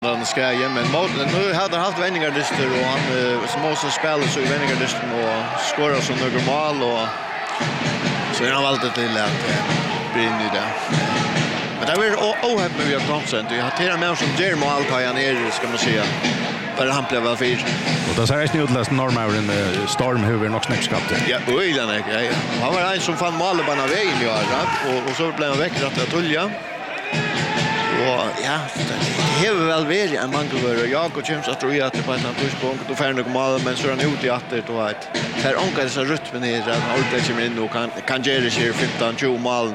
Han ska igen men nu hade han haft vändingarlister och han som också spelar så i vändingarlisten och skorar som några mål och så är han valt till att brinna det. Men det var ohäpp med vi har Thomsen. Vi har till med som Jermo Alkajan är ska man säga. Där han blev väl fyr. Och då säger jag utläst Norrmauren Storm hur nog snäppskapt. Ja, oj den är. Han var en som fann målet på vägen i år och så blev han väck att tulja. Och ja, det har väl varit en mangelvör och jag och James att tror jag att det på en tidspunkt då får några mål men så är han ute i åter då vet. För onkel så rytmen är att han alltid kommer in och kan göra sig 15-20 mål.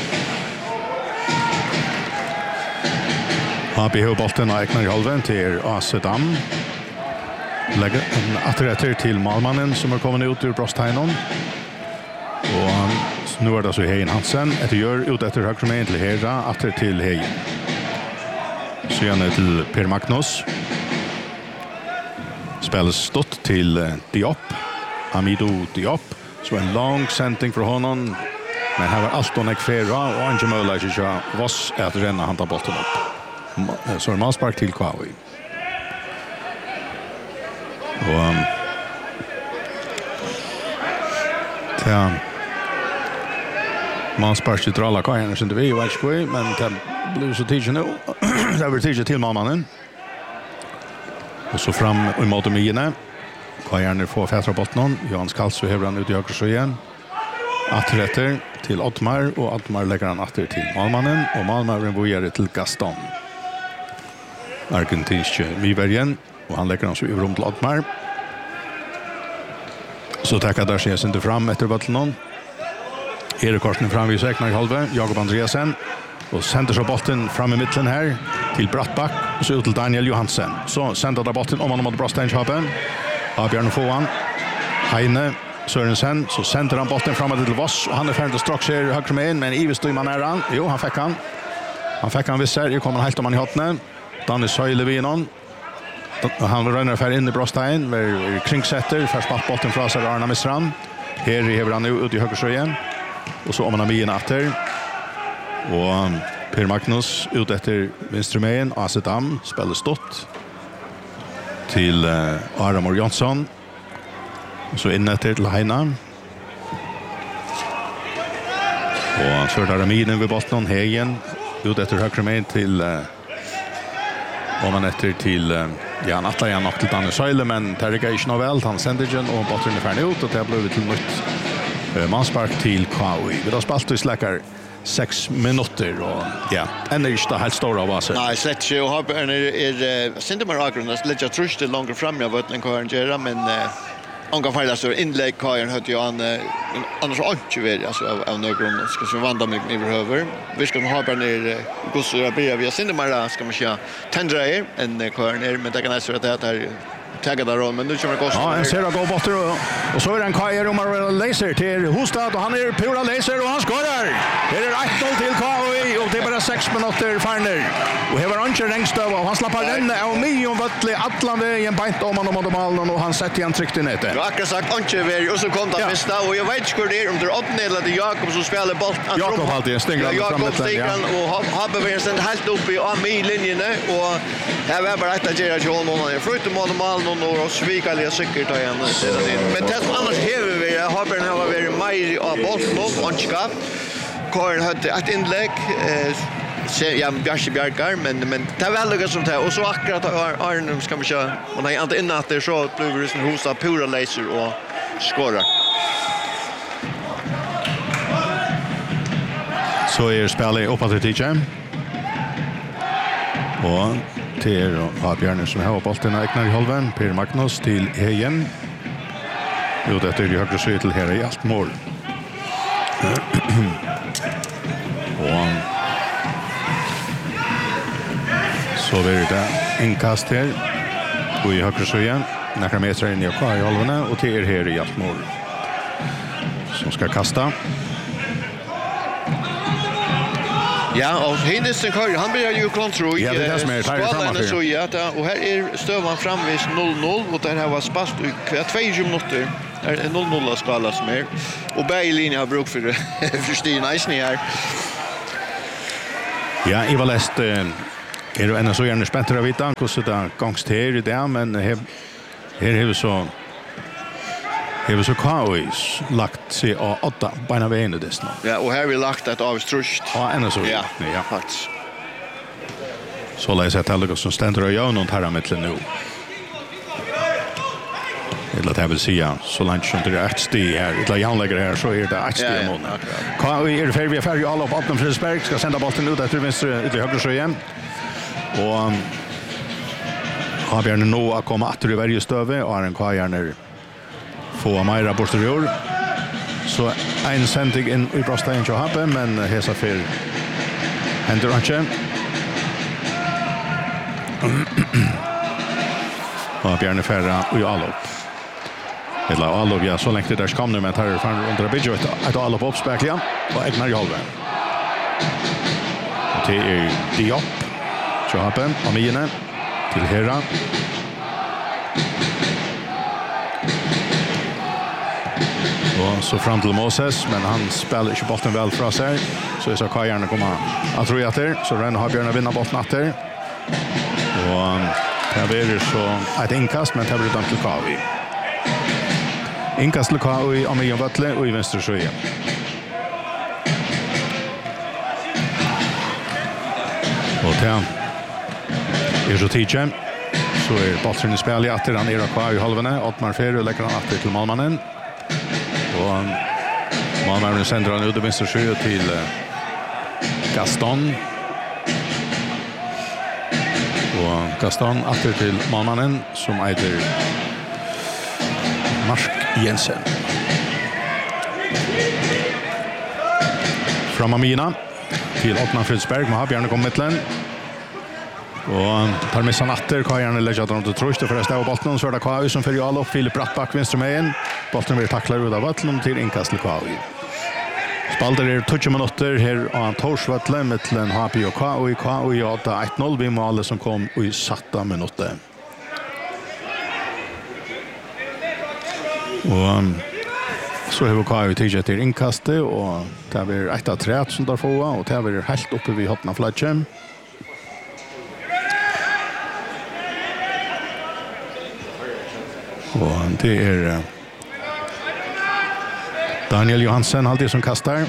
Har vi bollen och Eknar i halven till Asedam. Lägger en attrater till målmannen som har kommit ut ur Brostheinon. Och nu är det så Hejen Hansen. Ett gör ut efter högre till Hera, attrater till Hejen. Sedan till Per Magnus. Spelas stått till Diop. Amido Diop. Så en lång sändning för honom. Men här var allt och Ekfera och Ange Möller så vass att renna han tar bollen upp. Så är manspark till Kvawi. Och ja, manspark till alla Kvawi så inte vi vet skoj men det blir så tidigt nu. Det blir tidigt till mannen. Och så fram i mot Mine. Kvawi får fästra bollen. Johan Skalsö häver han ut i höger så igen. Attrater till Ottmar och Ottmar lägger han åter till målmannen och målmannen vojar till Gaston. Argentinsk Mivergen och han lägger han så i rum till Ottmar. Så tackar där ses inte fram efter bollen. Erik Korsen fram vid Eknar i halve, Jakob Andreasen och sänder så bollen fram i mitten här till Brattback och så ut till Daniel Johansen. Så sänder där bollen om han mot Brosteinshapen. Björn Fåan. Heine Sørensen så sänder han bollen fram till Voss och han är färdig att strax här högre med in men Ives står man nära. Jo, han fick han. Han fick han visst här. Det kommer helt om han i hatten. Danny Söjlevinon. Han rönnar för in i Brostein med kringsätter för spattbollen från sig Arna Misran. Här häver han nu ut i höger så igen. Och så om han har mien efter. Och Per Magnus ut efter vinstrumen. Asedam spelar stått till Aramor Jonsson. Och så in efter till Heina. Och så där mien vid bollen Hegen ut efter höger med till och man efter till ja natta igen och till Danne Söyle men Terrigation of Eld han sänder den och bollen är färdig ut och det har blivit till nytt manspark till Kvawi. Vi har spelat i släckar 6 minuter och ja, en är inte helt stor av oss. Nej, slätt ju och har är synte mer akron att lägga trust det långt fram jag vet en kvar göra men Anka falla så inlägg Kajan hade ju annars inte vet alltså av någon ska så vanda mig över. Vi ska ha bara ner gossar bredvid. Jag syns mer ska man köra tendra en corner men det kan alltså att det här tagga där roll men nu kommer det kosta. Ja, en ser det gå bort och så är det en Kajer och laser till Hostad och han är pura laser och han skorar. Det är 1-0 till Kvawi och det är bara 6 minuter farner. Och här var han inte längstöv och han slappar renna av Mion Vattli Atlande i en bant om han mot målen och han sätter igen tryckt i nätet. Du har akkurat sagt inte ver och så kom det mesta och jag vet inte hur det är om det är åttnedla till Jakob som spelar boll. Jakob alltid en stänger Jakob stiger och har bevägelsen helt upp i AMI-linjen och här var bara ett att göra till honom. Han är förutom målen och svikaliga säkert igen. Men det annars häver vi har bara när vi är mer av bollen och anskap. Karin hade ett inlägg ja Bjärkar men det är väl något som det och så akkurat Arnum ska vi köra och när inte innan att det så blir det en hosta pura laser och skorar. Så är spelet uppåt till TJ. Och till Björn som har bollen och Eknar i halven. Per Magnus till Hejen. Jo, det är ju högre så till här i allt mål. Och så blir det inkast här. Och i högre så igen. Några meter in i halven och till här i allt mål. Som ska kasta. Ja, och Henderson Curry, han börjar ju kontroll. Ja, det är det som är framåt. Så ja, och här är stövan framvis 0-0 och det här var spast i 2 minuter. Det är 0-0 att skala som är. Och Berglin har bruk för Stina Eisner här. Ja, Eva Lest Är det ännu så gärna spänt att veta hur det gångs till i det, men här har så Kauis lagt sig av 8 beina vägen i det. Ja, och här har vi lagt ett avstruscht. Ja, ännu så. Ja, ja. faktiskt. Så lär jag säga att det som ständer och gör något här av mittlen nu. Eller att jag vill säga, så långt som det är ett steg här, eller järnläggare här, så är det ett steg emot. Kauis är färdig, vi är färdig alla på 18 Fredriksberg, ska sända bollen ut efter vänster, ut i högra sjö. Och har Björn nå att komma åter i varje stöve och har en Kajarner få Maira Borsterjord. Så en sändning in i Brostein till Happe, men hesa för händer inte. Och Björn färra och Alop. Eller Alop, ja, så länge det där kom nu, men tar fan under bidget att Alop uppspäckliga och Egnar i halva. Och det är Diop. Så Happe, Amine till Herra. Och så fram till Moses, men han spelar inte bollen väl för sig. Så jag ska gärna komma att tro att det. Så Rönne har Björn vinna bollen efter. Och det blir så ett inkast, men det blir dömt till Kavi. Inkast till Kavi, Amine Bötle och i vänster sjö. Och det är så tidigt. Så är bollen i spel i åter. Han är kvar i halvene. Ottmar Ferro lägger han åter till målmannen. Och målmannen sänder han ut i vänster sjö till Gaston. Och Gaston åter till målmannen som heter Mark Jensen. Från Amina till Ottmar Fredriksberg. Man har Björn kommit mittlen. Och tar med sig natter, Kajarne lägger att de inte tror för att stäva bollen. Så är det Kavi som följer alla upp, Filip Brattback vänster med in. Bollen blir tacklad ut av vattnet till inkast till Kavi. Spalter är 20 minuter här av Torsvattlen, mittlen Hapi och Kavi. Kavi 8-1-0 vid målet som kom i satta minuter. Och så har Kavi tidigt till inkastet och det blir 1-3 som där får och det blir helt uppe vid hoppna flatchen. Och det är Daniel Johansen alltid som kastar.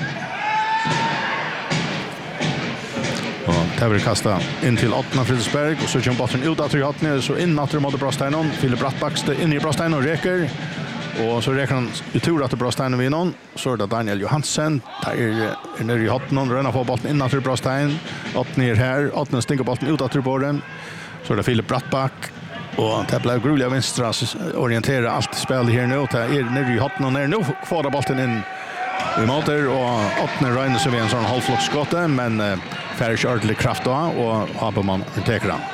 Och det vill kasta in till Ottmar Fredriksberg och så kommer bollen ut att Johansen så in att mot Brostein. Filip Brattback in i Brostein och räcker. Och så räcker han i tur att Brostein vinner någon. Så är det Daniel Johansen. Där är nere i Johansen rönnar på bollen in att Brostein. Ottner här. Ottner stinker bollen ut att bollen. Så är det Filip Brattback. Och det blev grulliga vänstra orientera allt spel här nu. Det är nere i hatten och ner nu kvar bollen in i måter och Ottner Reine så vi en sån halvflockskott men färdig ordentlig kraft då och Haberman tar han.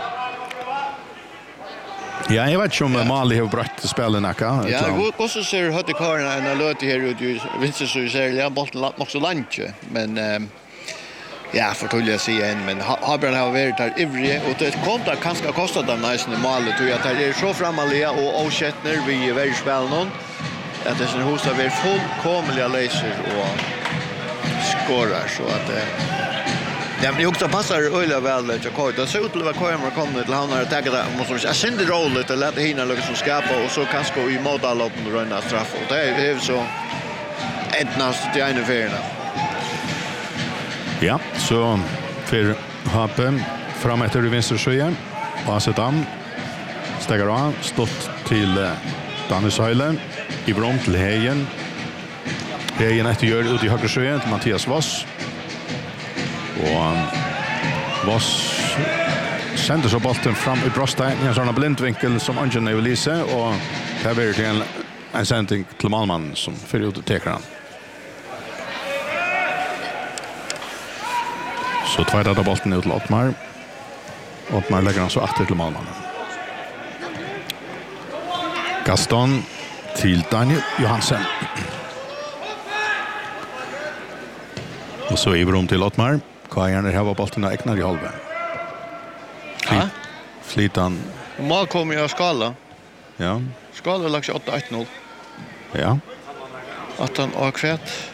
Ja, jag vet inte om Mali har brött spelen näka. Ja, hur så ser hade karna en löte här ut ju vinster så ser jag bollen också långt men ja, fortål jag säga en, men Habern har varit där ivrig och det kommer att kanske kosta dem nästan i målet och att det är så framaliga och avsättner vi är väldigt spel någon att det är en hos av fullkomliga laser och skorar så att det blir också passar öliga väl att jag det ser ut att vara kommer kommer till han har tagit det måste jag sända rollet och låta hinna lucka som skapa och så kanske gå i mot alla upp och runda straff och det är så ettnast till en färna. Ja, så för Happe fram efter vänster sjö och Asetam stegar av stått till Dannes Höjle i brom till Hejen. Hejen efter gör ut i högra sjö till Mattias Voss. Och Voss sänder så bollen fram i Brostein i en sån blindvinkel som Angel Nevelise och det här blir till en sändning till Malman som för ut och teker han. Så tvärtar bollen ut till Ottmar. Ottmar lägger han så åter till målmannen. Gaston till Daniel Johansen. Och så i brom till Ottmar. Kajarner här var bollen Egnar i halva. Flitan. Mål kommer jag skala. Ja. Skala lagt 8-1-0. Ja. Att han har kvätt.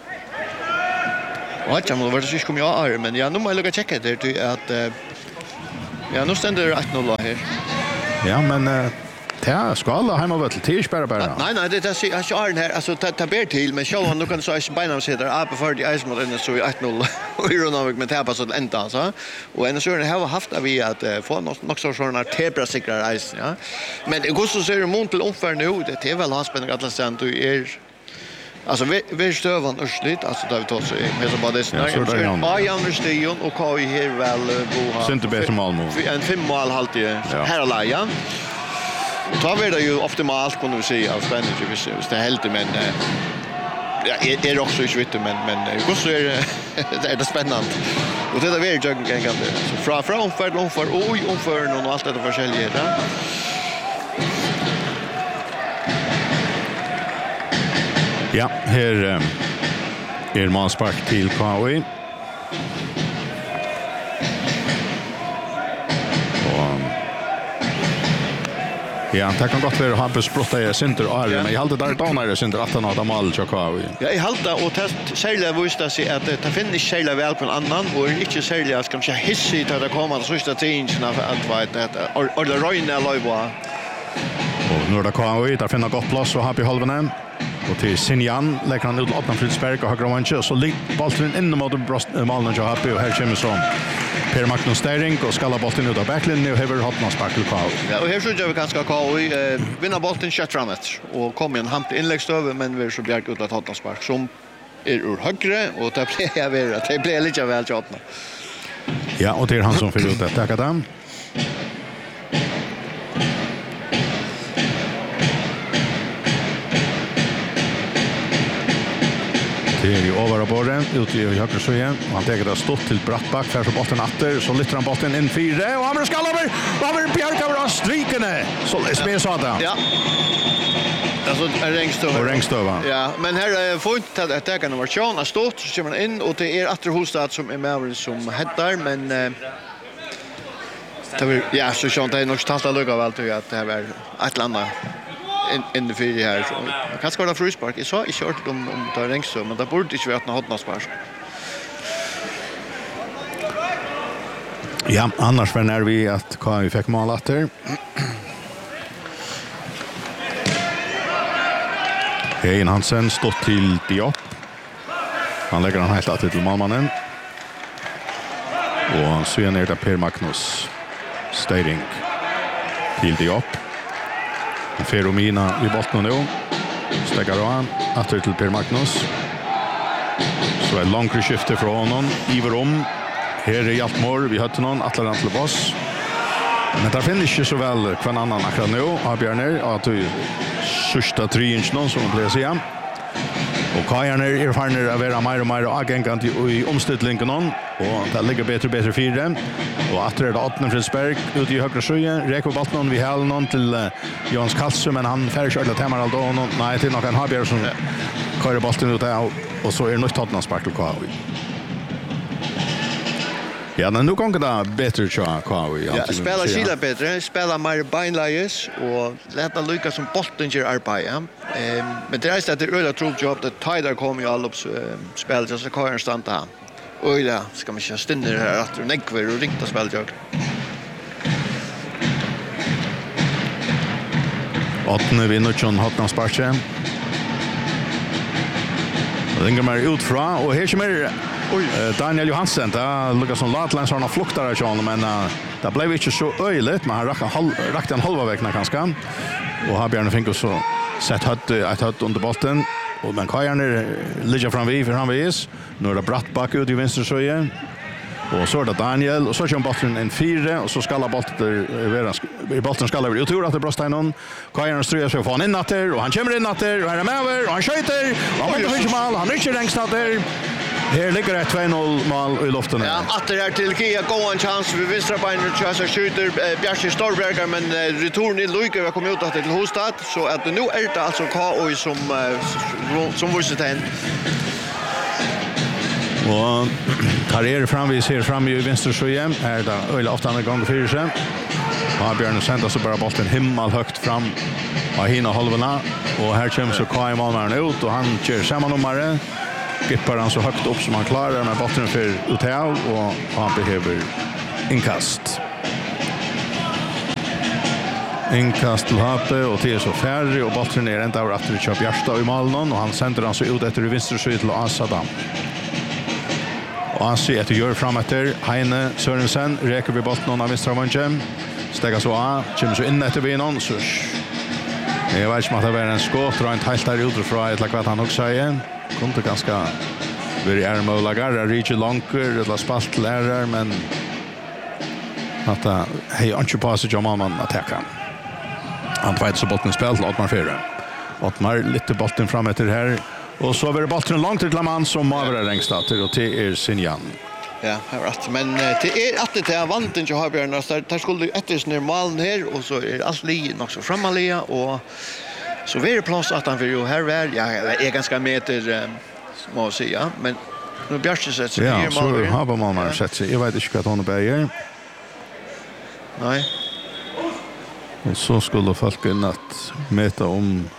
Och jag måste vara så kom jag men jag nu måste jag checka det till att Ja, nu ständer det 1-0 här. Ja, men det ska alla hemma väl till bara. Nej, det är jag kör den här. Alltså ta ber till, men själva nu kan så är beina sitter upp för de ice mot den så är 1-0. Och hur nog med tappa så ända så. Och en så har haft vi att få något så såna tebra säkra ice, ja. Men det går så ser det mot till omfär nu. Det är väl haspen att sen du är alltså vi stövan örsligt alltså där vi tar så med så bara det snart. Bayern Station och KI här väl bo har. Inte bättre Malmö. En 5 mål halt här alla ja. Då blir det ju optimalt kan du säga av spännande hvis det är helt men ja är också svårt men hur så är det spännande. Och det är väl jag kan så från omför och allt det där forskjellige där. Ja, här är manspark till KI. Ja, det kan godt være Hampus brotta i Sinter og Arve, men jeg halte der damer i Sinter 18 av Damal Tjakawi. Ja, jeg halte, og det særlig viste seg at det finner ikke særlig vel på en annan, og ikke særlig, skal man si, hissig til det kommer til sørste tingen av at det røyne er løyva. Og nå er det KI, der finner godt plass og Happy Halvene. Og til Sinjan legger han ut Adnan Fridsberg og Hagra Vanche, og så ligger bolten inn mot Malmö til Happy, og her kommer så Per Magnus Stering og skalla bolten ut av backlinjen og hever hotna spark til KI. Ja, og her synes jeg vi ganske KI vinner bolten kjøtt framåt og kommer en hamp innleggsstøve, men vi er så bjerg ut av hotna spark som er ur høyre, og det blir jeg være, det blir litt vel til hotna. Ja, og det er han som fyller ut det. Takk at han. Det är ju över borren ut i högra sjön och han tar det stått till Brattback för så bollen åter så lyfter han bollen in 4 och han ska över Björk över strikene så spelar så där. Ja. Alltså Rengstöva. Ja, men här är fint att det kan vara Sean har stått så kommer man in och det är Atter Hostad som är med som headar men det vill ja så Sean det är nog stasta lucka väl till att det var ett landa in the field här så kan skåra frispark. Jag sa inte hört om det Rengsö men det borde inte vara något hotnarspark. Ja, annars var när vi att vi fick mål åter. Hein Hansen stått till Diop. Han lägger han helt till målmannen. Och så är det Per Magnus Stering till Diop. Feromina i botten nu. Steggar han åter till Per Magnus. Så är långt skifte från honom. Iver om. Här är Hjaltmor. Vi hade någon Atlan till boss. Men där finns inte så väl kvar annan akkurat nu. Avbjörner att du sista 3 inch någon som blir se. Och Kajarna är farner att vara mer och mer agent i omställningen någon och det ligger bättre 4. Och att det är Adnan Fridsberg ute i högra sjön. Räcker bollen någon vi häll någon till Jans Kalsum men han färdig körde temar allt och nej till någon Habjer som kör bollen ut där och så är det nog Tottenham spark till KV. Ja, men nu kommer det bättre till KV. Ja, spelar Sila bättre, spelar mer beinlejes och låta lyckas som bollen gör arbete. Men det är så att det är öde true job att Tider kommer ju all upp spel så kan han stanna här. Oj ja, ska man köra ständer här att nekver och rikta speljobb. Åttende vinner John Hotnans Sparche. Det ringer mer ut fra, och här kommer Daniel Johansen. Det lukar som Latlands har några fluktar här, men det blev inte så öjligt. Men han rakte en halva vägna kanske. Och har Björn Finko så sett ett hött under bollen. Och men Kajarna ligger framvid för han vis. Nu är det Brattback ut i vänster sjö. Och så är det Daniel och så kör bollen en 4 och så ska bollen ska över. Jag tror att det brostar någon. Kajarna ströar sig från in där och han kommer in där och här är med över och han skjuter. Och han får mål. Han rycker längst där. Här ligger det 2-0 mål i luften. Ja, att det är till Kia gå en chans för vänstra benet så skjuter Bjärse Storberger men return i Luike vi kommer ut till Hostad så att nu är det alltså KOI som visar den. Och karriär framvis här framme i vänster sjö är det öle ofta en gång för sig. Och Björn sänder så bara bollen himmel högt fram av hina halvorna och här kommer så KOI målaren ut och han kör samma nummer. Gippar han så högt upp som han klarar med bollen för Utau och han behöver inkast. Inkast til Hape og til så færre og bollen enda over etter Kjøp Gjerstad i malen og han sender han så ut etter i vinstre syd til Asadam. Og Asi etter gjør frem etter Heine Sørensen reker vi bollen av vinstre vannsjem. Steger så av, kommer så inn etter vinen, så jeg vet ikke om det var en skåt, og en helt der utenfra, et eller hva han også sier. Kunne ganske være ærmålager, rike langer, eller spalt lærer, men at hei ikke på seg om man attacker. Han tveit så bolten spilt til Ottmar 4. Ottmar litt bolten frem etter her, og så var det bolten langt til Laman som må være rengstater, og til Sinjan. Ja, det var rätt. Men det är att det är vanten till Harbjörn så där skulle efter sin malen här och så är allt li också framalia och så är det plats att han vill ju här väl ja är ganska meter må jag säga men nu Björse sätter sig här malen. Ja, så har man sett sig. Jag vet inte vad hon bäger. Nej. Och så skulle folk natt mäta om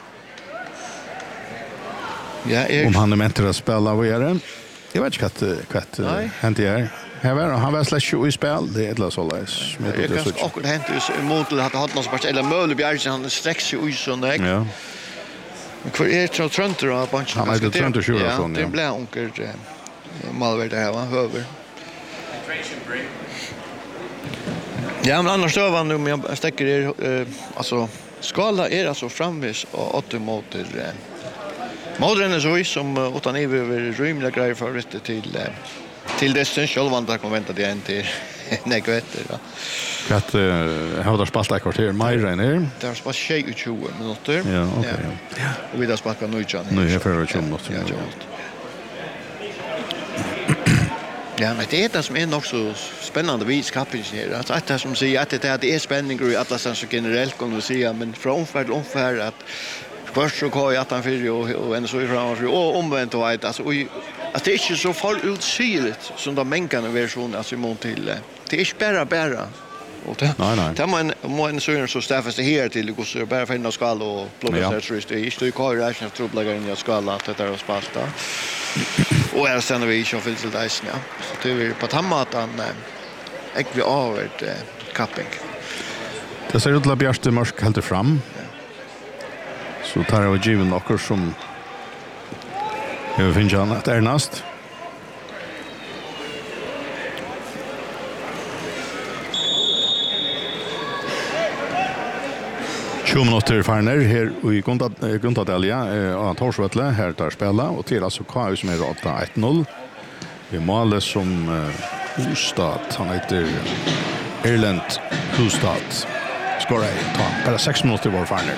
om han är mentor att spela vad är det? Jag vet inte vad hänt är. Han var slash i spel, det är ett så läs. Det är ganska också hänt emot att ha någon spars eller Mölebjerg han sträcker sig ut så där. Ja. Men kvar är så Trunter och bunch. Han är det Trunter själva från. Det blir onkel Malverde här va, över. Ja, men annars så var nu men jag stäcker det alltså skala är alltså framvis och 8 motor Modern är så som utan över rymliga grejer för rätt till dessen självvandra kommer vänta det en till negvetter då. Att har där spalt ett kvarter mer än här. Det har spalt 20 minuter. Ja, okej. Ja. Och vi där spalt nu igen. Nu är för 20 minuter. Ja, men det är det som är nog så spännande vis kapitel här. Att det som säger att det är spänning i alla så generellt kan vi säga men från omfärd omfärd att först så går jag att han för och en så ifrån och omvänt och vet alltså att det är inte så fall utsynligt som de mängande versionen alltså emot till det är bara och det nej man så så staffas det här till går så bara finna skall och plocka så det är inte i kvar jag tror trubbla in i skall att det är spalta och är sen vi kör för till det ja så det är på tammatan vi över capping det ser ut att Björste Marsk helt fram. Så tar jag given några som jag finner han att ernast. Minuter farner här i Guntadalja och Torsvetle här tar spela och till alltså KU som är 8-1-0. Vi målet som Hustad han heter Erlend Hustad. Skora bara 6 minuter var farner.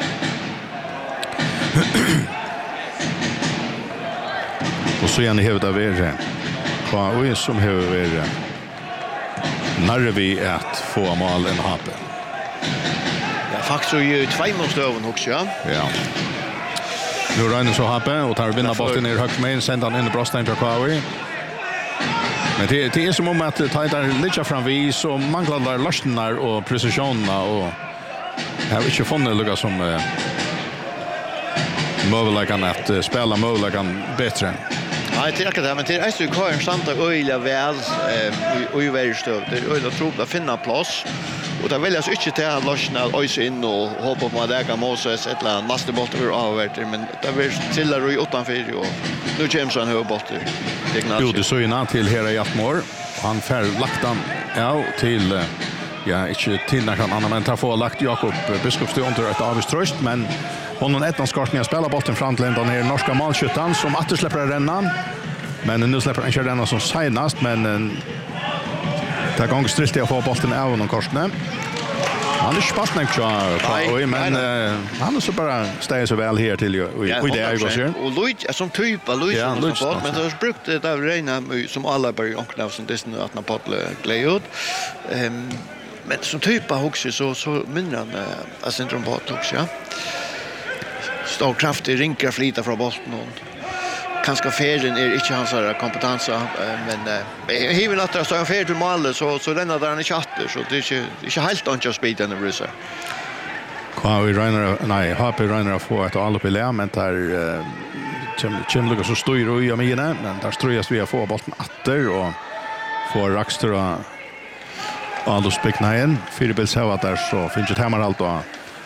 Och så gärna hävda värre KU som hävda värre när vi att få mål en Hape. Ja, faktiskt ju 2 målstöven också, ja. Ja. Nu räknar så Hape och tar vinna bollen ner högt med sända in i brösten till KU. Men det är som om att ta där lite fram vi så manglar där lösningar och precisionerna och jag har inte funnit lucka som möjligheten att spela möjligheten bättre. Nej, det är inte det, men det är ju kvar en santa öjliga väl och i världsstöv. Det är öjliga tro att finna plats. Och det väljas inte till att lösna öjs in och hoppa på att äga Moses ett eller nästa bolt över avvärter. Men det blir trillar i utanför och nu kommer så en högbotter. Jo, det så innan till Hera Jattmår. Han fär lagt han till ja, inte till någon annan, men tar få lagt Jakob Biskopstad under ett avströst, men hon har ettan skartningar spelar botten fram till den här norska målskyttan som att släpper rennan. Men nu släpper han inte rennan som senast, men det gång strilt att få bollen av någon korsne. Han är spast näck men han är så bara stäger så väl här till och det är ju så. Och Lloyd är som typ Lloyd men det har brukt det av Reina som alla börjar onkna som det nu att när Paul Gleod. Men som typ också så minns han att centrum på också ja. Stor kraftig rinkar flita från bollen och kanske färden är inte hans kompetens men hiven att det står färd till mål så renner där i chatter så det är inte helt annorlunda speed än det brukar. KU Reiner Hape Reiner får ett all upp i lä men där chimliga så står ju i mine men där ströjas vi få bollen åter och får Rakstra Aldo Speknaen Fyrbils har där så finns det hemma allt och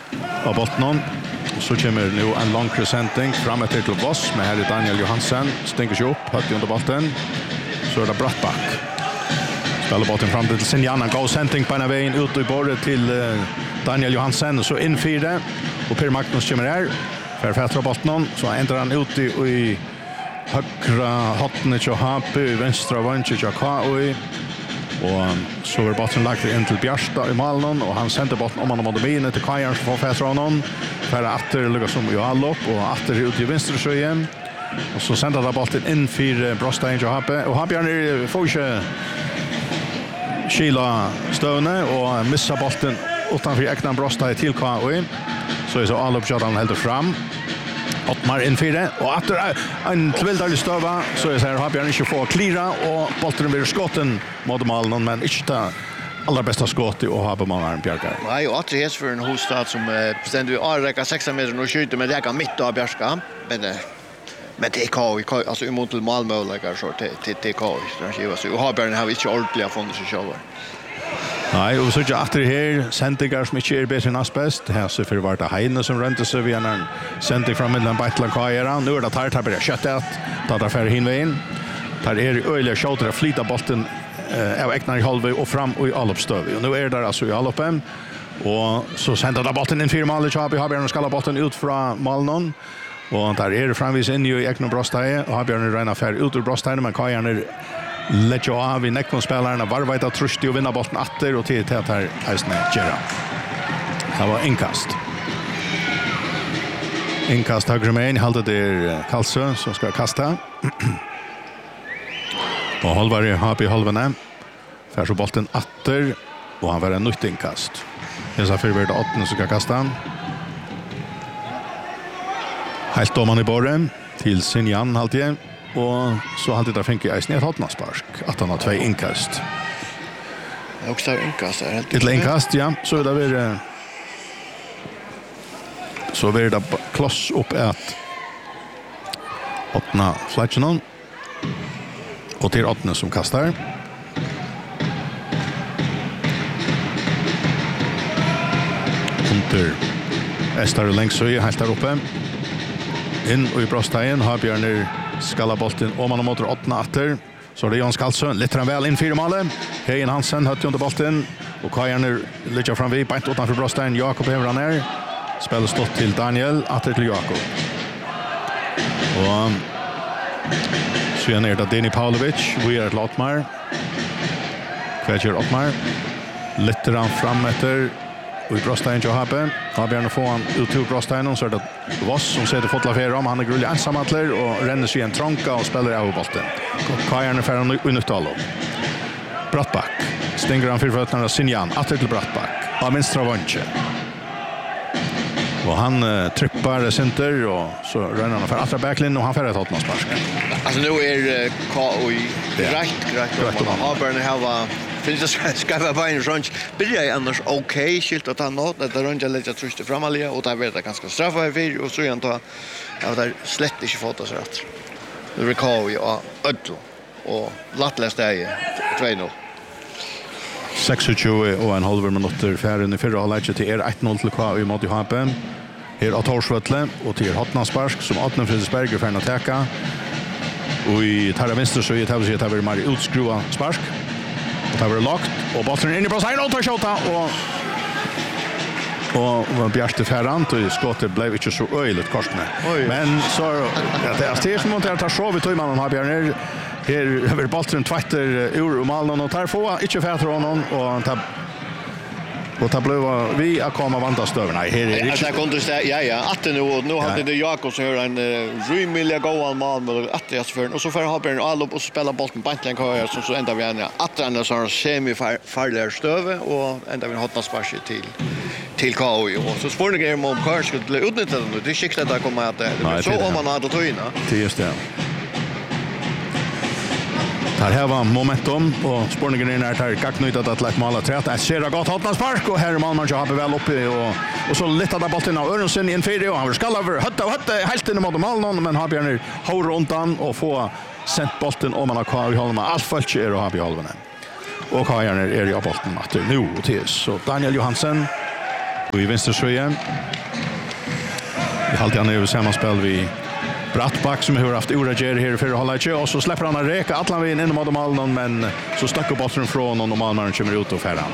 av botten. Så kommer nu en lång crescenting fram till Voss med här Daniel Johansen. Stänker sig upp, högt under bollen. Så det Brattback. Spelar bollen fram till Sinjan. Han går sending på en vägen ut i bordet till Daniel Johansen. Så in 4. Och Per Magnus kommer här. För fätter bollen. Så ändrar han ut i högra hotten till HP. I vänstra vannet till KOI. Och så var bollen lagt in till Bjärsta i Malmö. Och han sänder bollen om han mot bilen till Kajan som får fätter honom. För atter lyckas som ju all upp. Och atter ut i vänstra sjöjen. Och så sänder han bollen in för Brostein till HP. Och HP får inte skila stövne och missa bollen utanför egna Brostein till KOI. Så är så all upp han helt fram. Ottmar in 4 och efter en tvilldalig stöva så är så här har Björn inte få klira och bollen blir skotten mot målen men inte allra bästa skott och har på många Björkar. Nej, och att det är för en hostad som bestämde vi räcka 6 meter och skjuter med räcka mitt av Bjärska men det är KOI alltså emot målmöjligheter så till KOI så har Björn har inte ordentligt funnit sig själva. Nej, och så jag efter här sändningar som inte är bättre än asbest. Här så för vart det Heine som rönte sig via en sändning från mellan Battlan Kajera. Nu är det tar börja köttet. Tar där för hinvägen. Där är öliga skjuter flyta bollen av Eknar i halvväg och fram och i allopstöv. Och nu är det alltså i alloppen. Och så sänder där bollen in 4 mål i Chabi har Björn skalla bollen ut från Malnon. Och där är det framvis in i Eknar Brostein och har Björn räna för ut ur Brostein men Kajan lägger av i neckonspelarna varvita trustig och vinna bollen åter och till att här Eisner Gera. Det var inkast. Inkast högre med en halvt det Karlsö som ska kasta. Och Holvar har i halvene. För så bollen åter och han var en nytt inkast. Dessa förvärda 8 som ska kasta. Helt doman i borren till Sinjan halvtid. Och så hade det fängt i Eisner Hotnarspark att han har 2 inkast. Det är också inkast där. Ett inkast, ja. Så det blir så blir det kloss upp att Hotna flatchen och till Hotna som kastar. Under Estar längs så är helt där uppe. In och i Brostein har Björn skalla bollen om man mot 8 åter så det är Jan Skalsson lite väl in 4 mål. Hejen Hansen hötte under bollen och Kajan lyckas fram vid bänt utanför Brostein. Jakob över ner. Spelar stått till Daniel åter till Jakob. Och så är det Deni Pavlovic vi är ett Lottmar. Kväller Lottmar. Lite fram efter och i Brostein till Habe. Har Björn få han ut till Brostein så är det Voss som sätter fotla för om han är grullig ensamatler och ränner sig en trånka och spelar av bollen. Kajan är färdig i nyttalo. Brattback. Stänger han för fötterna av Sinjan. Åter till Brattback. Av vänstra vanche. Och han trippar center och så ränner han för andra backlinjen och han färdigt åt spark. Alltså nu är KOI rätt och har Björn här finns det ska vara en range. Blir jag annars okej skilt att han nåt att range lite trust framalia och där vet jag ganska straffa i fyr och så igen då jag där slett inte fått oss rätt. Det recall ju och lattlast är 2-0. 26 och en halv minuter färden i förra halvlek till 1-0 till KOI mot Johansson. Här av Torsvötle och till Hotnarspark som Atne Fredriksberg för att täcka. Och i tarra vänster så är det här mer utskruva spark. Och det var lagt och bollen in i Brostein och tar skjuta och Bjärste Ferrant och skottet blev inte så öjligt korsne. Men så det är steg som monterar tar så vi tar man har Björn här över bollen tvättar ur Malmö och tar få inte fätter honom och tar och ta blåa vi att komma vanta stövarna här är det jag kunde säga ja att nu hade det Jakob så hör en rymliga goal man med att jag för och så får ha Björn all upp och spela bollen på bänken kör så ända vi igen att den så semi farligare stöve och ända vi hotna spark till KOI och så spår det om kör skulle utnyttja det det är skickligt att komma att det så om man hade tagit det just det. Här var momentum och spårningen är här gacknyttat att lätt måla trätt. Jag ser det gott Hotnarspark och här är Malmö har väl uppe och så lättar där bollen av Örnsen i en 4 och han skall över hötte helt in mot Malmö men har Björn hår runt han och få sent bollen om man har kvar i halva allt fallet är och har i halva. Och Kajan är i bollen att nu till så Daniel Johansen Och i vänster sjön. Vi håller han över sammanspel vi Brattback som har haft orager här för att hålla i och så släpper han en reka alla vägen in mot målen men så stack upp bollen från och normalmannen kommer ut och färran.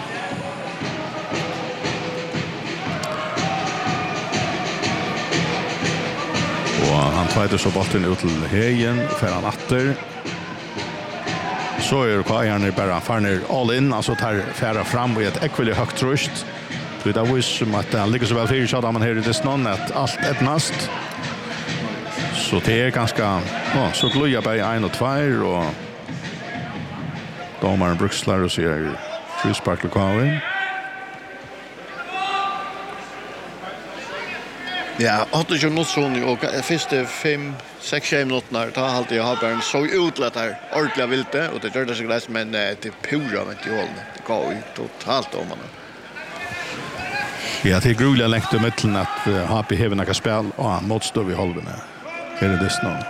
Och han tar så bollen ut till högen för han åter. Så är Kajan bara farner all in alltså tar färra fram och ett ekvili högt trust. Det var ju som att han ligger så väl för så att man här det snön att allt ett nast. Så det är ganska så glöja på 1 och 2 och domaren Brukslar och ser frispark lokalen. Ja, hade ju något sån och första 5-6 minuter tar alltid jag har så utlätt här ordentligt vilte och det gör det så gläs men det pura vet ju håll. Det går ju totalt om man. Ja, det är grulliga längt i mitten att HP häver några spel och motstå vid halven. Här är det snart.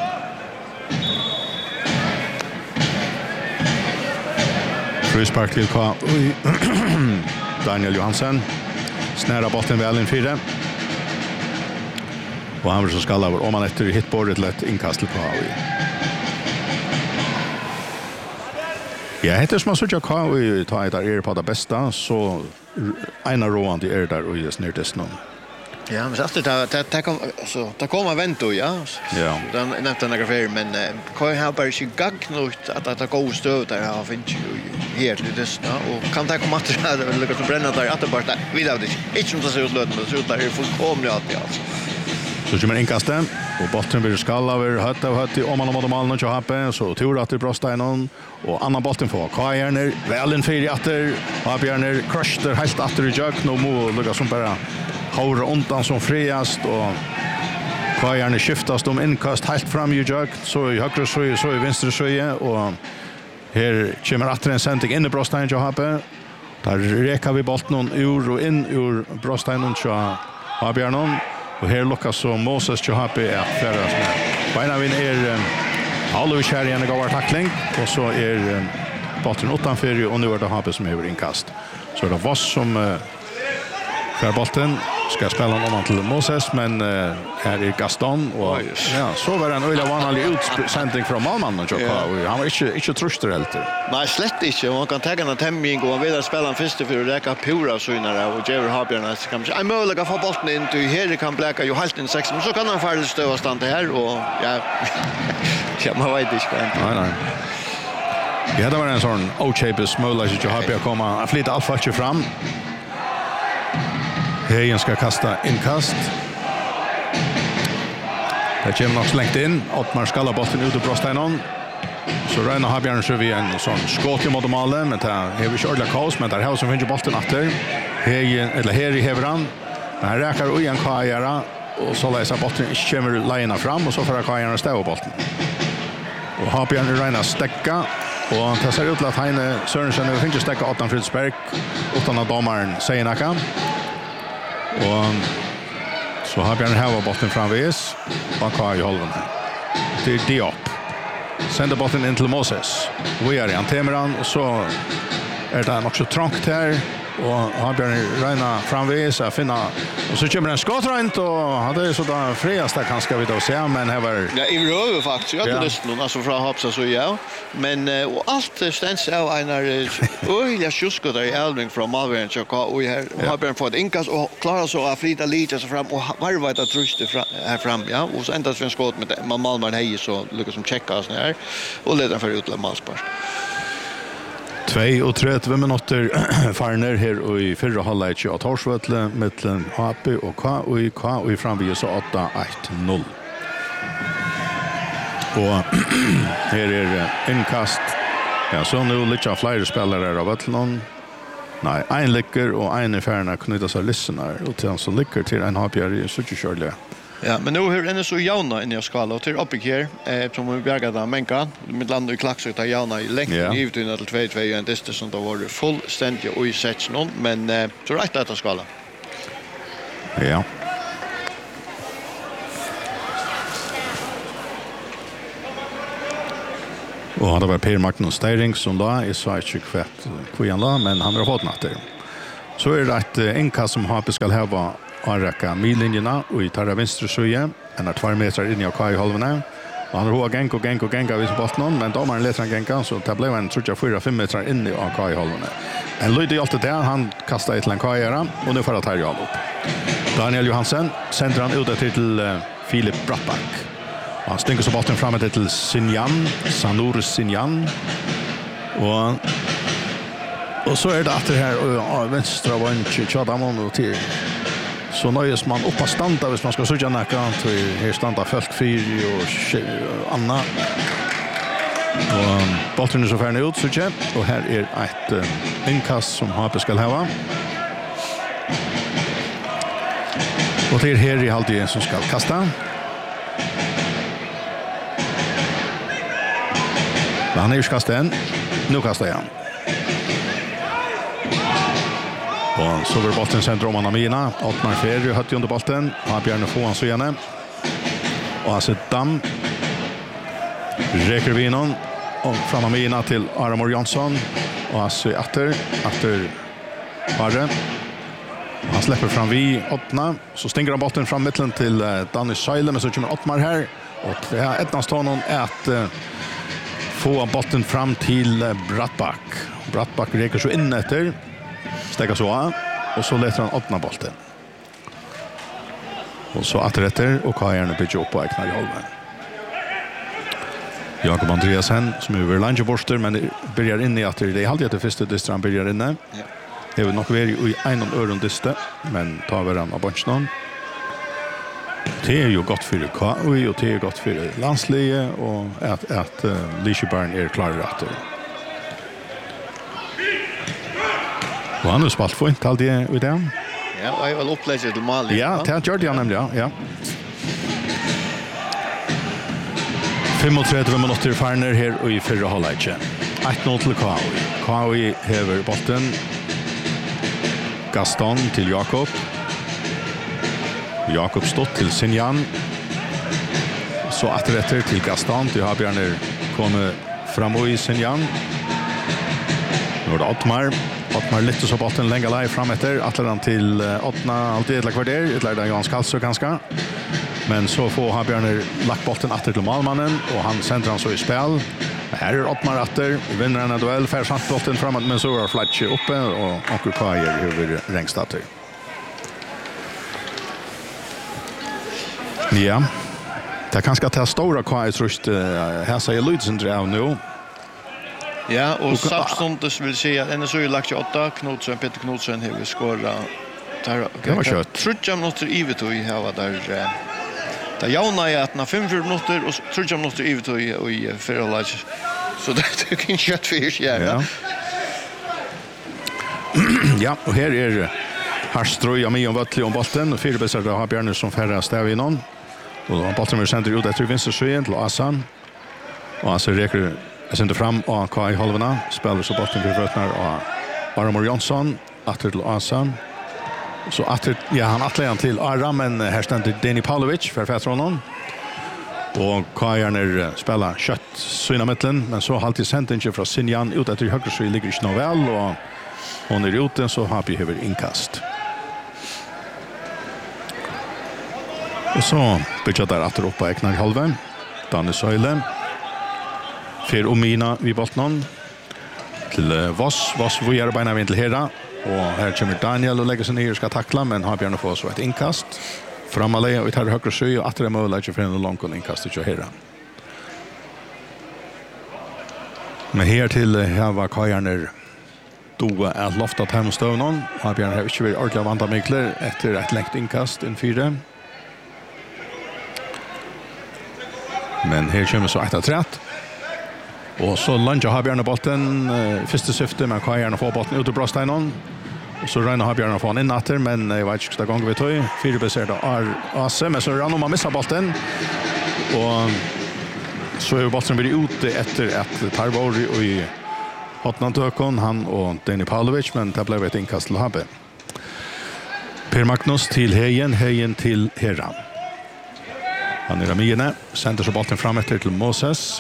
Frispark till Daniel Johansen. Snära botten väl in 4. Och han vill så skalla över om man efter hitbordet till ett inkast till KHI. Ja, heter som man såg KHI ta ett där på det bästa så ena roan till där och just ner till snön. Ja, men så det kom så det kommer vänta ja. Ja. Den nämnde några fler men kan jag bara inte gagnut att det går stöd där har finns ju här till det snö och kan det komma till det lucka som bränna där att det bara vidare det inte som det ser ut lönt men det ser ut där är fullkomligt alltså. Så kommer inkasten och bollen blir skall över hött om man mot målen och happe så tror att det brostar någon och annan bollen får Kajerner väl en 4 åter har Björner crusher helt åter i jök nu må lucka som bara håller undan som friast och Kajerner skiftas inkast helt fram i jök så i högra så i vänstra så och här kommer åter en sändning in i brostar och happe där räcker vi bollen ur och in ur brostar och har Björnon. Och här lockas så Moses Johape att färdas med. Beinavin Alois här igen och går tackling. Och så bollen utanför och nu är det Hape som är inkast. Så det var som för bollen ska spela någon till Moses men här är Gaston och ja så var det en öliga vanlig utsändning från Malman och han var inte tröster helt. Nej, slett inte. Man kan ta en temming och vidare spela en första för att räcka pura synare och Jever Habjarna så kan man möjliga få bollen in till här kan bläcka ju helt in 6 men så kan han färdigt stöva stand här och ja man vet inte Nej. Ja, det var en sån Ochapes möjlighet att Habjar komma att flytta allt fast fram. Hejen ska kasta inkast. Det kommer nog slängt in. Ottmar skalla bollen ut och Brosteinen. Så Reina Habjarn så vi en sån skott mot målet men det har vi kört la kaos men där har som finns bollen åter. Hejen eller här i Hevran. Men han räcker och igen Kajara och så läser bollen kommer lägga fram och så får Kajara stäva bollen. Och Habjarn Reina stäcka och det ser ut att Heine Sörensen och finns stäcka åt Fridsberg utan att domaren säger något. Och så har Björn här bollen framvis och i halvan här. Det är Diop. Sänder bollen in till Moses. Vi är i Antemeran och så är det också trångt här och har Björn Reina framvis att finna och så kommer en skottrent och hade så där friaste kanske vi då se men här var ja i röv faktiskt jag hade lyssnat någon alltså från Hapsa så ja men och allt ständs av en jag sjuskar där i Eldring från Malvern så och här har Björn fått inkas och klara så att flytta lite så fram och varva att trusta här fram ja och så ända för en skott med Malmar hej så lyckas som checka oss ner och leder för ut Malspars 32 minuter farner här och i förra halvlek av Torsvötle mellan HP och KUI framvis så 8-1-0. Och här är inkast. Ja, så nu lite fler spelare av Vötlnon. Nej, en lycker och en är färna knyta sig lyssnar och till så lycker till en HP i så körliga. Ja, men nu hur är så jauna in i skala och till uppe här som vi bärgar där Menka med land och klax ut jauna i länk givet in till 2-2 en distans som då var fullständigt och i sätts någon men så rätt att skala. Ja. Och han var Per Magnus Steiring som då är så inte kvätt kvinnla men han har fått natt. Så är det ett inkast som Hape ska ha anräcka millinjerna och i tarra vänstra sjöje. En 2 meter in i KI-halvene. Og han har gänga vid bollen, men domaren letar han gänga, så det blev en 3-4-5 meter in i KI-halvene. En lyd i allt det där, han kastar ett till en KI-era, och nu får han Terje upp. Daniel Johansen sänder han ut till Filip Brattback. Och han stänker så bollen fram till Sanur Sinjan. Och så är det att det här vänstra var en tjadamon och till. Så nöjes man upp att standa hvis man ska söka näka till här standa folk 4 och Anna. Och bollen är så färdig ut så tjä. Och här är ett inkast som Hape ska ha. Och det är här i halvtid som ska kasta. Han är ju kastat än. Nu kastar han. Och så går bollen centrum om Amina. Ottmar Ferry hött under bollen. Han bjärna få han så gärna. Och han sätter Dam. Räcker vi någon. Och fram Amina till Aramor Jansson. Och han ser efter Barre. Han släpper fram vi Ottna. Så stänger han bollen fram mitten till Danny Seile. Men så kommer Ottmar här. Och det är ettans någon att få bollen fram till Brattback. Brattback räcker så in efter. Stäcka så av. Och så letar han Ottna bollen. Och så atterätter och Kajarne bygger upp på Eknar i halven. Jakob Andreasen som är över Langeborster men börjar in i att det är alltid att det första distra han börjar inne. Ja. Det är väl nog väldigt i en och öron diste men tar varann av bunchen. Det är ju gott för KI och det är gott för landsliga och att Liseberg är klar rätt. Och han har spalt få inte alltid vid den. Ja, jag vill upplägga till mål. Ja, det gör det nämligen, ja. 35 minuter farner här och i förra halvlek. 1-0 till KI. KI häver bollen. Gaston till Jakob. Jakob stått till Sinjan. Så atterätter till Gaston. Till Habjarner kommer fram och i Sinjan. Nu är det Ottmar. Ottmar lyfter så bollen länge live fram efter. Atleran till Ottna. Alltid ett kvarter. Utlägda Johans Karlsson ganska. Men så får Habjarner lagt bollen atter till Malmannen. Och han sänder han så i spel. Här är Ottmar atter. Vinner en duell. Fär satt bollen framåt. Men så är Flatche uppe. Och Onkel Kajer över Rängstatter. Ja. Det kan ska ta stora Kajers röst. Här säger Lydsen drev nu. Ja, och samstundes vill säga att NSU har lagt 8. Knudsen, Peter Knudsen har skårat. Det var kött. 30 minuter i Vitoi här där. Det jauna är att när 5 minuter och 30 minuter i Vitoi i förra. Så det kan inte kött för ja. Ja, och här är Harströja med om Vattli om bollen och fyra besökare har Björn som färra stäv innan. Och bollen är sänder ut efter vänster sjöen till Asan. Och Asan räcker sänder fram och KI halvorna spelar så bollen för fötterna och Aramor Jansson åter till Asan. Så åter han atlean till Aram men här ständer Deni Pavlovic för fötter honom. Och Kajarner spelar kött syna mitten men så har alltid sänt inte från Sinjan ut efter höger så ligger inte väl och hon är ute så har vi över inkast. Och så bygger där att ropa Eknar halven. Danne Söyle. För Omina vid bollen. Till Voss vi är beina vid till Hera. Och här kommer Daniel och lägger sig ner och ska tackla men har Björn få så ett inkast. Framale och tar höger sjö och att det möjligt för en lång inkast till Hera. Men här till här var Kajarner då att lofta hemstövnon. Har Björn har inte varit ordentligt vant mikler efter ett längt inkast in 4. Men här kommer så 1-3. Och så lunge har Björn bollen första syfte med Kajarner får bollen ut ur Brosteinon. Och så Ragnar har Björn få in natter men jag vet inte gånger vi tog. 4 beserade Ase men så Ragnar man missar bollen. Och så är bollen blir ute efter ett Tarvori och i Hotnantökon, han och Deni Pavlovic, men det blev ett inkast till Habbe. Per Magnus till Hejen till Herran. Han är Ramine, sänder så bollen fram efter till Moses.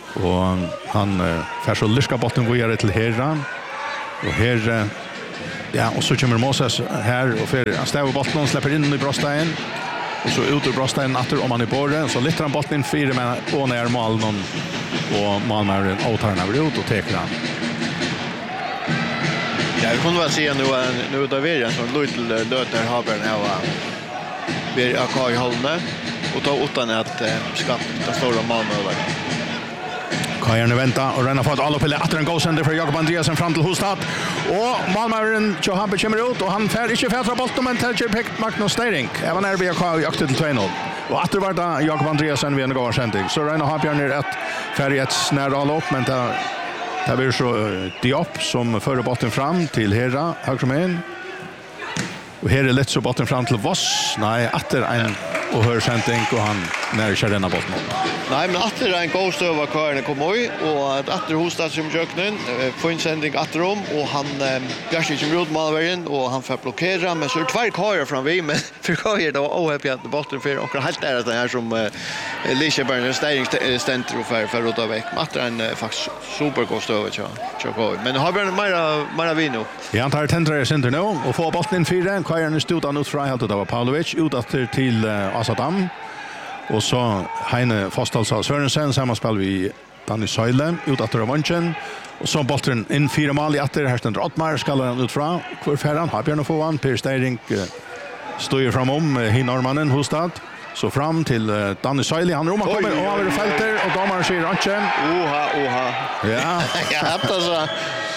Och han får så lyska bollen vidare till Herran. Och här Ja, och så kommer Moses här och för stäv bollen och släpper in i bröststein. Och så ut ur bröststein åter om han är på det. Så lyfter han bollen in 4 men och ner mål någon och Malmö åtar han ut och tar han. Ja, vi kunde väl se nu då vi är så lite löter har den här vi AK i hållne och ta utan att skatt den stora Malmö där. Kajarne vänta och renna fått alla pille efter en gåsender för Jakob Andreasen fram till Hostad. Och Malmören Johan kommer ut och han fär inte fätra bollen men tar pick Magnus Stering. Även är vi har jakt till 2-0. Och att det var där Jakob Andreasen vid en gåsending. Så renna har Björn ett färget snärall upp men det blir så Diop som för bollen fram till Hera högermen. Och här är lätt så bollen fram till Voss. Nej, åter en och hör sending och han när kör denna bollen. Nej, men åter en god stöv av Kajarne kom oj och att åter Hostad som köknen får en sändning åter om och han Björn kommer ut Malmören och han får blockera men så är två Kajar fram vi men för Kajar då ohäppig att bollen för och helt är det här som Liseberg ständer och för rota väck. Åter en faktiskt supergod stöv Kajar. Men har Björn mera vino. Ja, tar tendrar center nu och får bollen in 4. Kajarne stod han ut från helt av Pavlovic ut åter till Asadam. Och så Heine Fostalsa Sørensen sammanspel vi Danny Søyle ut efter revanchen och så bollen in 4 mål i åter här ständer Ottmar ska han ut från kvar färran har Björn få han Per Steiring står ju framom Hinnormannen Hostad så fram till Danny Søyle han Roma kommer över fältet och domaren säger Anchen Oha ja hade så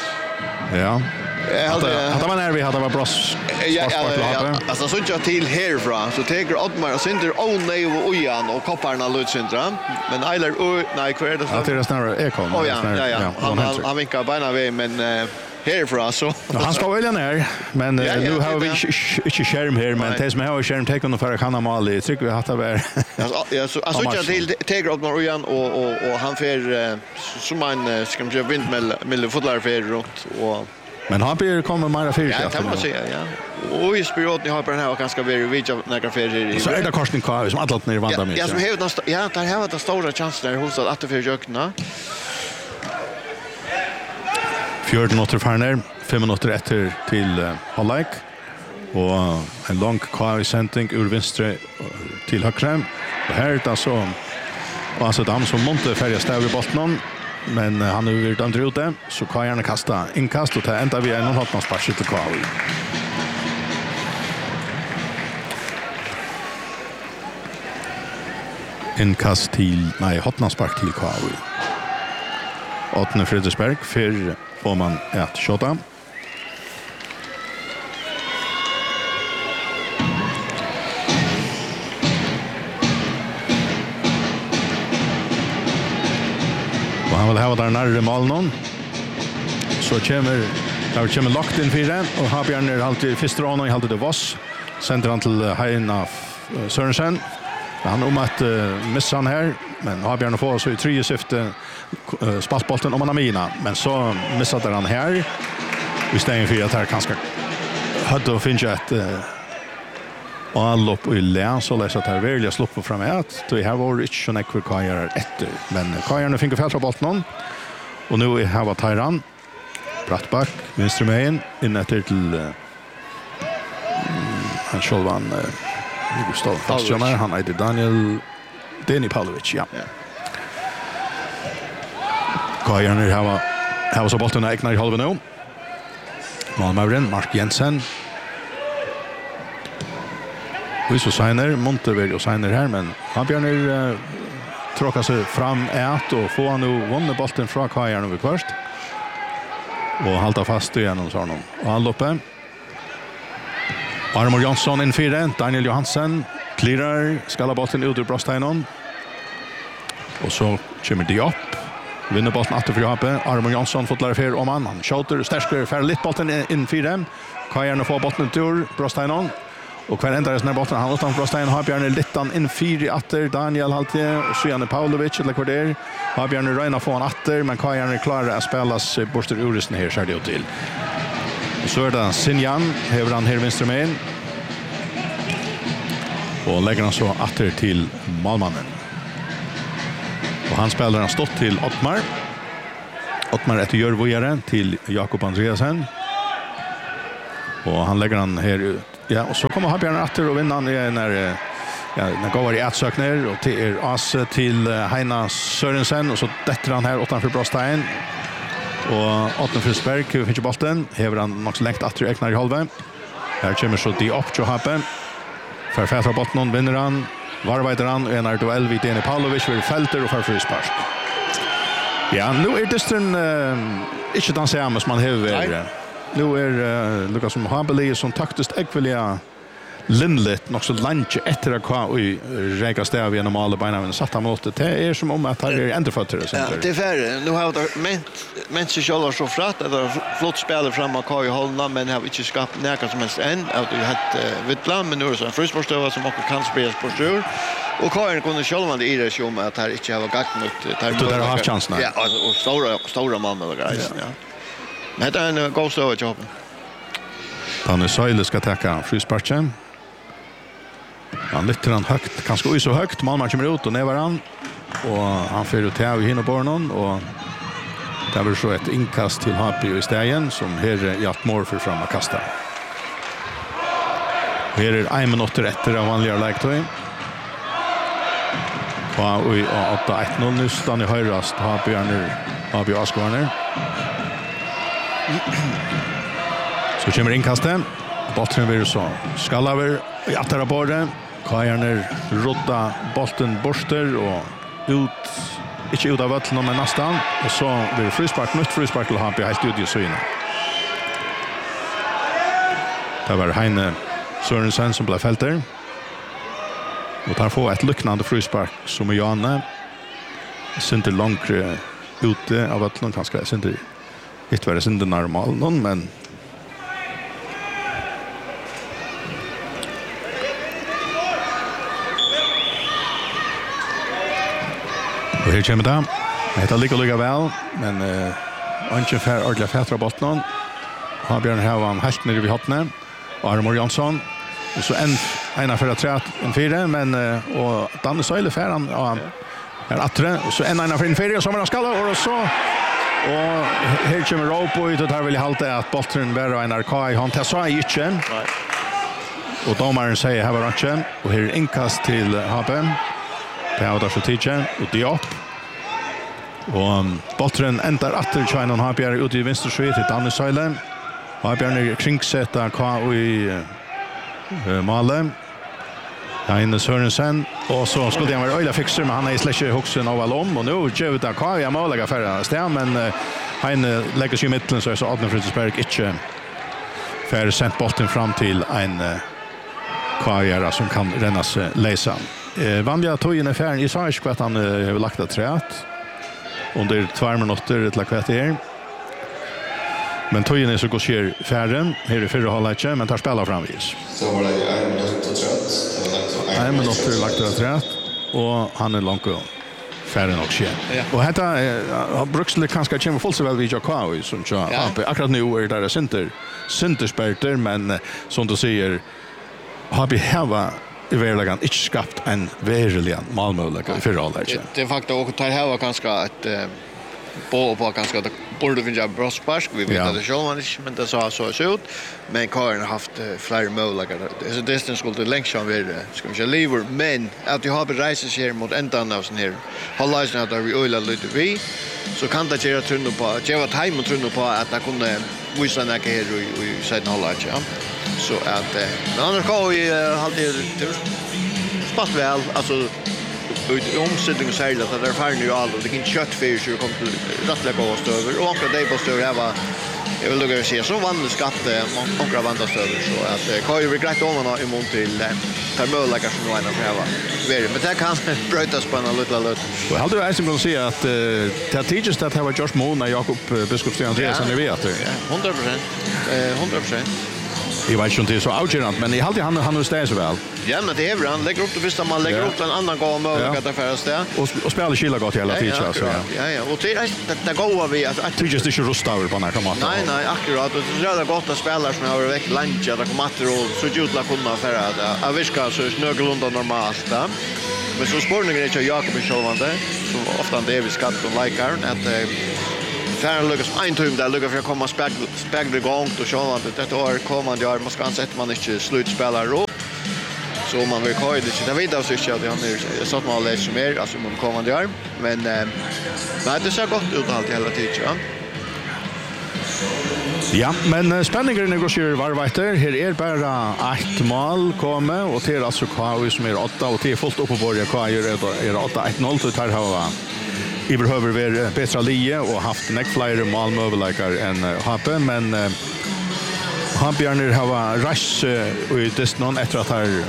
ja hade man när vi hade var bra. Ja, alltså så jag till härifrån så tar Oddmar och Sinter nej och Ojan och kopparna Lutsentra men Eiler nej kvar det så. Ja, det är snarare Ekholm. Ja. Han vinkar bena väg men härifrån så. Han ska välja ner men nu har vi inte skärm här men det som har skärm tar kunna för kan mål i tycker vi har det ja så alltså jag till tar Oddmar Ojan och han för som man ska ju med fotboll för runt och men han blir kommer mer för ja, det måste säga, ja. Och i spirit ni har på den här ganska very rich av några färger. Så är det Karsten Kvar som allt ner vandrar med. Ja, som där har det stora chanser där hos att för jökna. 14 minuter farner, 5 minuter efter till halvlek. Och en lång kvar sändning ur vänstre till höger. Och här är det så alltså dam som monte färja stäv i botten. Men han har ju dömt ut det så kan gärna kasta inkast och ta ända vi en hotnadspark till kvar. Inkast till hotnadspark till kvar. Åtne Fredriksberg för får man ett shota. Han vill ha där närmare målen. Så kommer lagt in 4 och har Björn alltid första rond och alltid det Voss. Sänder han till Heina Sørensen. Han att missa han här men har Björn får så i 3 syfte spaltbollen om han mina men så missade han här. Vi stänger för att här kanske hade att finna ett allop i län så läser att här välja slå fram ett då har varit inte så näkvar Kajar efter men Kajarna fick fälta bollen och nu är här Tyran Brattback vänstermejen in efter till han Sjolvan Gustav Fastjoner han heter Danny Pavlovic ja. Kajarna har så bollen ägnar i halva nu Malmören Mark Jensen vi så signer Montevideo och signer här men han björnar tråkar sig fram och får han nu vunnit bollen från Kajarna över först och halta fast igen och så någon och han loppar Armor Jansson in 4 Daniel Johansen clearar skalla bollen ut ur bröststeinen och så kommer Diop vinner bollen åter för Jape Armor Jansson fotlar för om han skjuter starkare för lite bollen in 4 Kajarna får bollen ur bröststeinen och kvar ändrar den bollen han utan bröststeinen har Björn Littan in 4 åter Daniel Halte och Sjane Pavlovic eller kvar har Björn Reina får han åter men Kajarna klarar att spela sig bort ur urisen här så det till. Så är det Sinjan, hever han här vänstermen. Och lägger han så åter till Malmannen. Och han spelar han stått till Ottmar. Ottmar efter Jörvojare till Jakob Andreasen. Och han lägger han här ut. Ja, och så kommer Habjörn åter och vinner han när när går i ätsökner och till As till Heina Sörensen och så dätter han här utanför Brostein. Och Otten Frisberg finns bollen. Hever han också längt åter Eknar i halva. Här kommer så de upp till Happen. För fätra bollen vinner han. Varvaider han och en duell vid Deni Pavlovic vid fälter och för frispark. Ja, nu är distren inte den samma som man har. Nu är Lukas som Habeli som taktiskt äggvilliga Lindlet nog så lunch efter att kvar i räka stäv genom alla beina men satt han mot det är som om att han är ändfötter så. Ja, det är fair. Nu har det men sig själva så fratt att det flott spelare fram och Kai Holna men har inte skapat näka som helst än att det hade Vittland men nu är det så en frisparksstöva som också kan spelas på styr. Och Kai kunde själva det i det som att här inte har gått mot det där har chansen. Ja, och stora man med grejer. Ja. Men det är en god stöva jobb. Danne Söyle ska täcka frisparken. Han lytter han högt, kanske oj så högt. Malmar kommer ut och nevar han. Och han får ut här i hinna barnen och det blir så ett inkast till Happy i stegen som här Jack Moore för fram och kastar. Här är 1 minut efter av vanliga lägtøy. Och i 8-1-0 nu stannar i höjrast Happy Askvarner. Så kommer inkastet. Bollen blir så skallaver i attara bordet. Kajarner rotta bollen borster och inte ut av vattnet men nästan. Och så blir det frispark, nytt frispark till Hampy helt ut i synen. Det var Heine Sørensen som blev fälter. Och tar få ett lycknande frispark som är Janne. Synte långt ute av vattnet. Han ska synte inte vara synte normal någon men och här kommer det. Det är lika väl, men inte för ordentligt fätra botten. Har Björn här var helt nere vid hoppne. Armor Jansson. Och så en för att träna en 4 men och Danne Söyle färran och är attre så en för en 4 som han skalla och så och här kommer Ropo ut och där vill jag halta att bollen bara en Kai han tar så inte. Och domaren säger här var inte och här inkast till Haben. Det har där så teacher och det upp. Och bollen ändar åter China och Habjörn ut i vänster sida till Danne Söyle. Habjörn kringsätta Kai i Malen. Heine Sørensen och så skulle han vara öjla fixer men han är släcker huxen av allom och nu kör vi där Kai jag målar för stäm men Heine lägger sig i mitten så är så Adnan Fritzberg inte för sent bollen fram till en Kai som kan renna sig läsa. Vanliga tojen är färdig i Sverige att han har lagt ett träet under 2 minuter till kvarter. Men tojen är så går sker färden här i förra halvlek men tar spela framvis. Så var det 1 minut och trött. 1 minut lagt ett träet och han är långt färden också. Ja. Och detta har Bruxelle kanske kommer fullt så väl vid Jakob som jag akkurat nu är där centerspelter men som du säger har vi hava i verkligen inte skapat en verkligen målmöjlighet i förra halvlek. Det är faktiskt också tar här var ganska ett på ganska borde finna brospark vi vet att det själva inte men det så ut men Karin har haft flera möjligheter så det skulle längst som vi ska vi lever men att du har bereisat sig mot ändan av sån här halvleken att vi öla lite vi så kan det göra trunna på ge vad time och trunna på att det kunde visa när det här i sen halvleken så att men annars går vi alltid fast väl alltså omsättning säger att det är färdigt nu allt och det kan kött för så kommer till rättliga gåstöver och akkurat det på stöver här jag vill lugga se så vanligt skatt och vänta stöver så att Kai vill grätta om honom emot till termölagar som nu för här men det kan brötas på en liten lut. Och hade du som säga att det teaches att det var Josh Mona Jakob Biskopsten Andreasen vi vet. 100%. 100%. Jag vet inte så avgörande men i alltid han har stått så väl. Ja men det är han lägger upp det första man lägger upp en annan gång möjlighet att färdas där. Och spelar skilla gott hela tiden så ja. Och det går vi att just inte rusta över på när kommer att. Nej, akkurat. Och det är det gott att spelare som har väck lunch där kommer att så utla kunna för att viska så snöglunda normalt där. Men så spårningen är ju Jakob i självande som ofta det vi skatt och likar att färre lyckas en tum där lyckas för att komma spegla igång och så att detta år kommande år man ska ansett man inte slutspelare då. Så man vill ha det vidare så att han är så att man läser mer alltså man kommande år men det ser gott ut allt hela tiden ja. Ja, men spänningen går varvveiter. Här är bara ett mål komme och till alltså KU som är 8 och till fullt upp på borgen KU är 8-1-0 så tar ha överhöver vi bättre lie och haft neck flyer målmövelikar än HP men Hampbjörner har rush i distan efter att har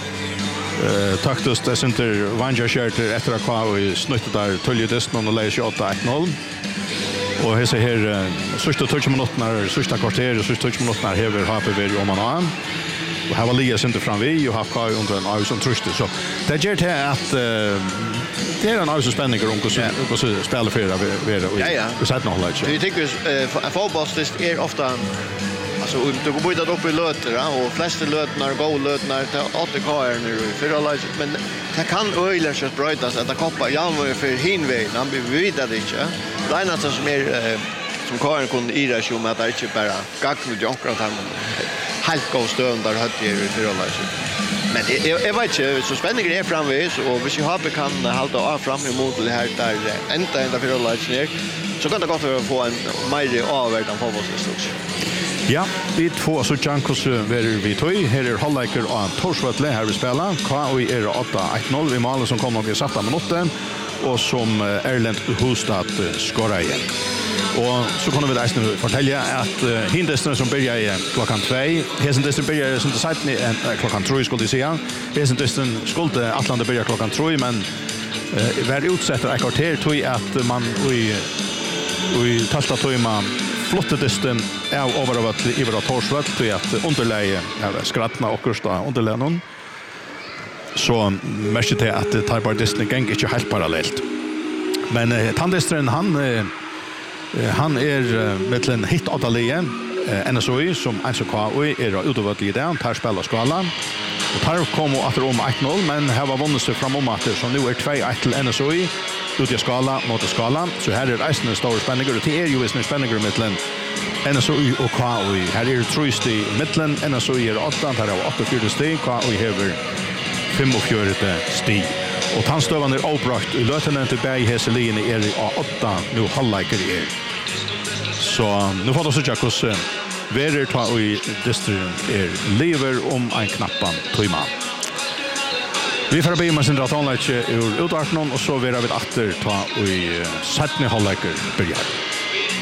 taktiskt center Vanja Scherter efter att KU snuttat där tulje distan och läser 8-1-0. Och här ser här sista 20 minuterna, sista kvarter och sista 20 minuterna häver HP vid om man har. Och här var Lias inte fram vi och haft kvar under en av som tröste så. Det gör det att det är en av som spänningar om hur så spelar för det och vi sätter nog lite. Vi tycker fotbollstest är ofta alltså det går bort upp i löter och flesta lötnar gå lötnar till 8K nu för alla men det kan öjla så brötas att koppa jag för hinvägen han blir vidare inte. Det är något som är som Karin kunde ira sig om att det inte bara gagn och jonkar att han helt går stund där hade det för alla men jag vet inte så spännande är framvis och hvis jag har kan hålla av fram emot det här där ända för alla så kan det gå för att få en mer avvärdan på oss. Ja, vi två så chankos vi tog. Här är Halleiker och Torsvatle här vi spelar. KU är 8-1-0 i målet som kommer att sätta minuter och som Erlend Hustad skorar igen. Och så kunde vi läsa nu fortälja att hindesten som börjar klockan 2. Hesendesten börjar som det sagt klockan 3 skulle jag säga. Hesendesten skulle Atlanta börja klockan 3 men var utsatt ett kvarter tog att man i tasta tog man flottedesten är över i våra Torsvall till att underläge skrattna och kursta underlänon. Så märker det att det tar bara desten gång inte helt parallellt. Men tandestren han är mellan hit och dalie NSOI som alltså KU är utöver i den tar spelar skalan. Och tar kommer att om 1-0 men här var vunnit sig fram om att så nu är 2-1 till NSOI. Ut i skala mot skala så här är Eisen stor spänningar och det är ju visst spänningar mellan NSOI och KU. Här är trust i mitten NSOI är 8 här är 8-4 steg KU häver 45 steg. Och tandstövan är avbrakt i lötenen till Berg Heselin är 8 nu Halleiker är. Så nu får det så Jakobs verer ta i distrikt är lever om en knappan timme. Vi får be med sin ratonlage ur utarten och så vill vi åter ta i 17 Halleiker börjar.